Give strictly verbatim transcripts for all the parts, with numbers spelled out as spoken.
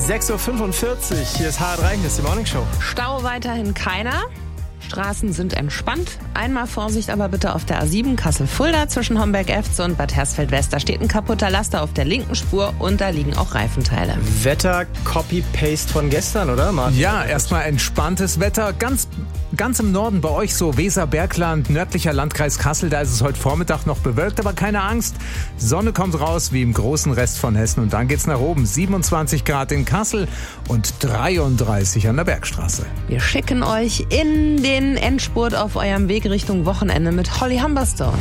sechs Uhr fünfundvierzig, hier ist H drei, hier ist die Morning Show. Stau weiterhin keiner. Straßen sind entspannt. Einmal Vorsicht aber bitte auf der A sieben Kassel-Fulda zwischen Homberg-Efze und Bad Hersfeld-West. Da steht ein kaputter Laster auf der linken Spur und da liegen auch Reifenteile. Wetter Copy-Paste von gestern, oder Martin? Ja, erstmal entspanntes Wetter. Ganz, ganz im Norden bei euch so Weser-Bergland, nördlicher Landkreis Kassel. Da ist es heute Vormittag noch bewölkt, aber keine Angst. Sonne kommt raus wie im großen Rest von Hessen und dann geht's nach oben. siebenundzwanzig Grad in Kassel und dreiunddreißig an der Bergstraße. Wir schicken euch in den Endspurt auf eurem Weg Richtung Wochenende mit Holly Humberstone.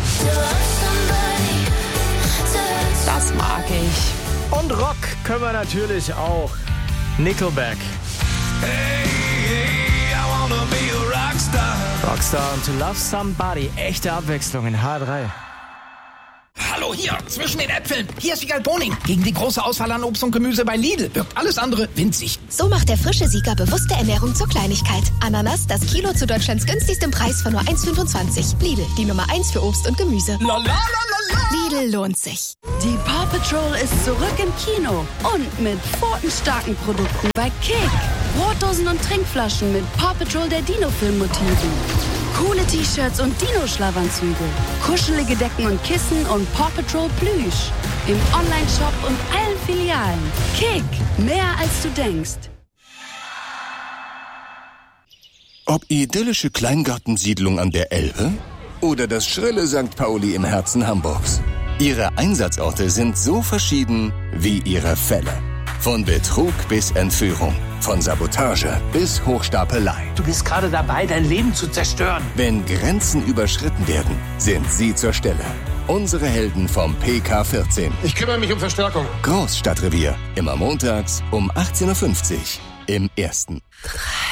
Das mag ich. Und Rock können wir natürlich auch. Nickelback. Hey, hey, I wanna be a Rockstar. Rockstar und To Love Somebody. Echte Abwechslung in H drei. Hallo hier, zwischen den Äpfeln. Hier ist Wiegald Boning. Gegen die große Auswahl an Obst und Gemüse bei Lidl wirkt alles andere winzig. So macht der frische Sieger bewusste Ernährung zur Kleinigkeit. Ananas, das Kilo zu Deutschlands günstigstem Preis von nur eins Komma fünfundzwanzig. Lidl, die Nummer eins für Obst und Gemüse. La, la, la, la, la. Lidl lohnt sich. Die Paw Patrol ist zurück im Kino und mit pfotenstarken Produkten bei Kick. Brotdosen und Trinkflaschen mit Paw Patrol der Dino-Film-Motiven. Coole T-Shirts und Dino-Schlafanzüge. Kuschelige Decken und Kissen und Paw Patrol Plüsch. Im Online-Shop und allen Filialen. Kick, mehr als du denkst. Ob idyllische Kleingartensiedlung an der Elbe oder das schrille Sankt Pauli im Herzen Hamburgs. Ihre Einsatzorte sind so verschieden wie ihre Fälle. Von Betrug bis Entführung, von Sabotage bis Hochstapelei. Du bist gerade dabei, dein Leben zu zerstören. Wenn Grenzen überschritten werden, sind sie zur Stelle. Unsere Helden vom P K vierzehn. Ich kümmere mich um Verstärkung. Großstadtrevier. Immer montags um achtzehn Uhr fünfzig im Ersten.